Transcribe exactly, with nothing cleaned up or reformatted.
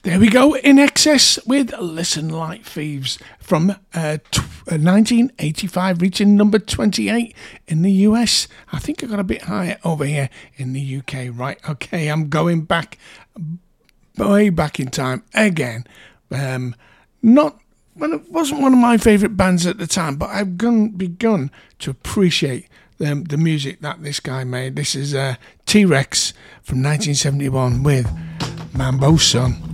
There we go, In Excess with Listen Like Thieves from uh, t- uh, nineteen eighty-five, reaching number twenty-eight in the U S. I think I got a bit higher over here in the U K. Right, okay, I'm going back, way back in time again. Um, not, well, it wasn't one of my favourite bands at the time, but I've gun, begun to appreciate the, the music that this guy made. This is uh, T-Rex from nineteen seventy-one with Mambo Son.